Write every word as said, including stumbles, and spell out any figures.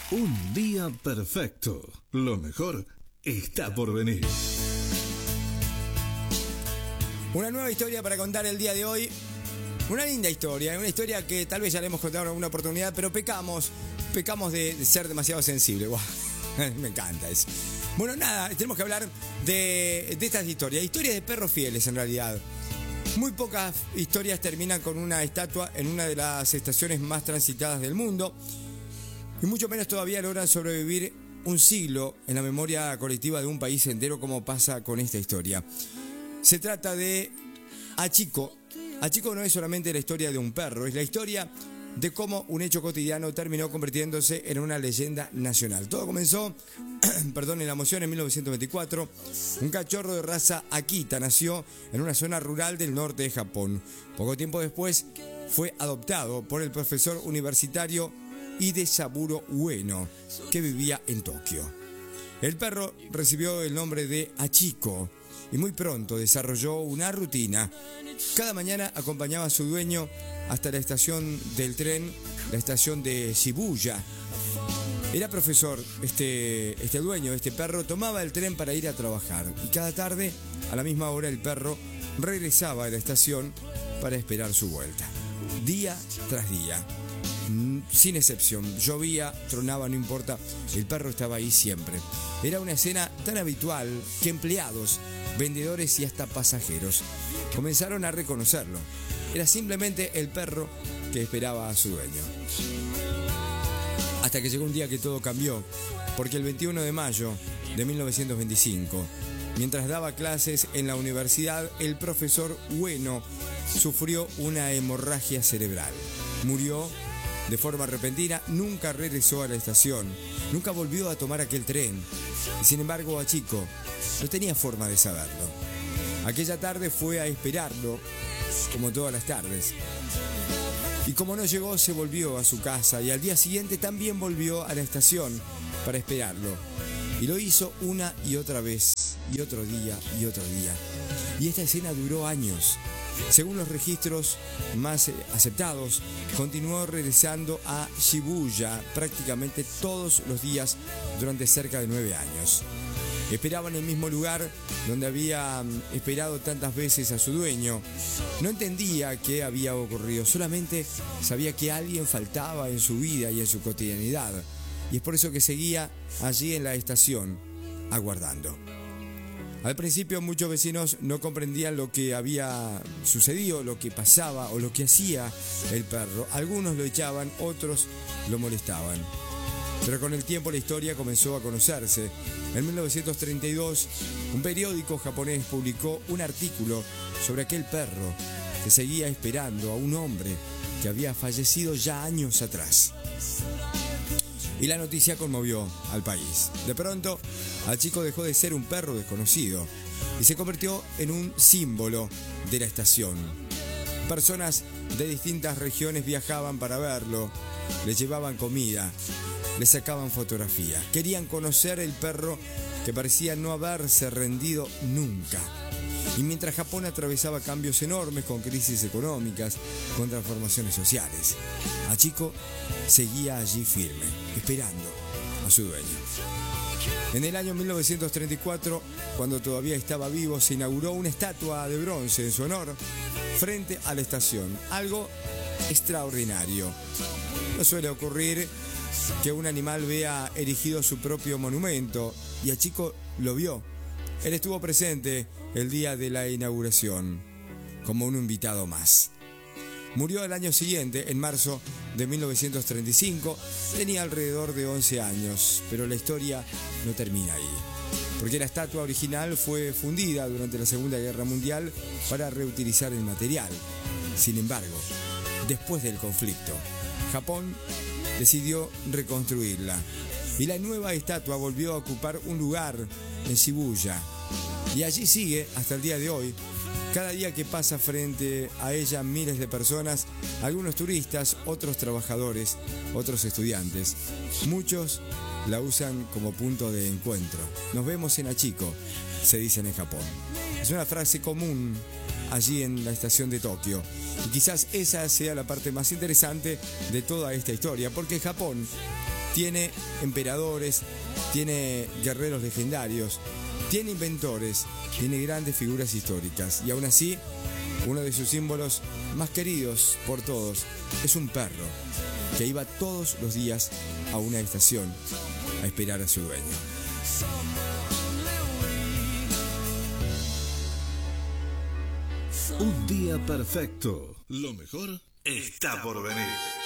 Un día perfecto. Lo mejor está por venir. Una nueva historia para contar el día de hoy. Una linda historia, una historia que tal vez ya le hemos contado en alguna oportunidad, pero pecamos, pecamos de, de ser demasiado sensibles. Wow. Me encanta eso. Bueno, nada, tenemos que hablar de, de estas historias, historias de perros fieles en realidad. Muy pocas historias terminan con una estatua en una de las estaciones más transitadas del mundo, y mucho menos todavía logran sobrevivir un siglo en la memoria colectiva de un país entero, como pasa con esta historia. Se trata de Hachiko. Hachiko no es solamente la historia de un perro, es la historia de cómo un hecho cotidiano terminó convirtiéndose en una leyenda nacional. Todo comenzó, perdón, en la emoción en mil novecientos veinticuatro. Un cachorro de raza Akita nació en una zona rural del norte de Japón. Poco tiempo después fue adoptado por el profesor universitario Hidesaburo Ueno, que vivía en Tokio. El perro recibió el nombre de Hachiko y muy pronto desarrolló una rutina. Cada mañana acompañaba a su dueño hasta la estación del tren, la estación de Shibuya. Era profesor, este, este dueño, este perro, tomaba el tren para ir a trabajar. Y cada tarde, a la misma hora, el perro regresaba a la estación para esperar su vuelta. Día tras día, sin excepción, llovía, tronaba, no importa, el perro estaba ahí siempre. Era una escena tan habitual que empleados, vendedores y hasta pasajeros comenzaron a reconocerlo. Era simplemente el perro que esperaba a su dueño. Hasta que llegó un día que todo cambió, porque el veintiuno de mayo de mil novecientos veinticinco, mientras daba clases en la universidad, el profesor Ueno sufrió una hemorragia cerebral. Murió de forma repentina, nunca regresó a la estación, nunca volvió a tomar aquel tren. Y sin embargo, Hachiko no tenía forma de saberlo. Aquella tarde fue a esperarlo, como todas las tardes. Y como no llegó, se volvió a su casa y al día siguiente también volvió a la estación para esperarlo. Y lo hizo una y otra vez, y otro día y otro día. Y esta escena duró años. Según los registros más aceptados, continuó regresando a Shibuya prácticamente todos los días durante cerca de nueve años. Esperaba en el mismo lugar donde había esperado tantas veces a su dueño. No entendía qué había ocurrido, solamente sabía que alguien faltaba en su vida y en su cotidianidad. Y es por eso que seguía allí en la estación, aguardando. Al principio muchos vecinos no comprendían lo que había sucedido, lo que pasaba o lo que hacía el perro. Algunos lo echaban, otros lo molestaban. Pero con el tiempo la historia comenzó a conocerse. En mil novecientos treinta y dos, un periódico japonés publicó un artículo sobre aquel perro que seguía esperando a un hombre que había fallecido ya años atrás. Y la noticia conmovió al país. De pronto, Hachiko dejó de ser un perro desconocido y se convirtió en un símbolo de la estación. Personas de distintas regiones viajaban para verlo, le llevaban comida, le sacaban fotografías. Querían conocer el perro que parecía no haberse rendido nunca. Y mientras Japón atravesaba cambios enormes con crisis económicas, con transformaciones sociales, Hachiko seguía allí firme, esperando a su dueño. En el año mil novecientos treinta y cuatro, cuando todavía estaba vivo, se inauguró una estatua de bronce en su honor frente a la estación. Algo extraordinario. No suele ocurrir que un animal vea erigido su propio monumento, y Hachiko lo vio. Él estuvo presente el día de la inauguración, como un invitado más. Murió al año siguiente, en marzo de mil novecientos treinta y cinco, tenía alrededor de once años, pero la historia no termina ahí, porque la estatua original fue fundida durante la Segunda Guerra Mundial para reutilizar el material. Sin embargo, después del conflicto, Japón decidió reconstruirla y la nueva estatua volvió a ocupar un lugar en Shibuya y allí sigue hasta el día de hoy. Cada día que pasa frente a ella miles de personas, algunos turistas, otros trabajadores, otros estudiantes. Muchos la usan como punto de encuentro. Nos vemos en Hachiko, se dicen en Japón. Es una frase común allí en la estación de Tokio. Y quizás esa sea la parte más interesante de toda esta historia, porque Japón tiene emperadores, tiene guerreros legendarios, tiene inventores, tiene grandes figuras históricas. Y aún así, uno de sus símbolos más queridos por todos es un perro que iba todos los días a una estación a esperar a su dueño. Un día perfecto. Lo mejor está por venir.